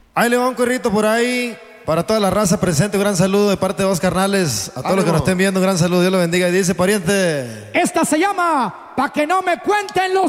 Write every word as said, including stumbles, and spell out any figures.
Ahí le va un corrito por ahí para toda la raza presente. Un gran saludo de parte de dos carnales. A todos los que nos estén viendo, un gran saludo. Dios los bendiga. Y dice, pariente. Esta se llama Pa' que no me cuenten los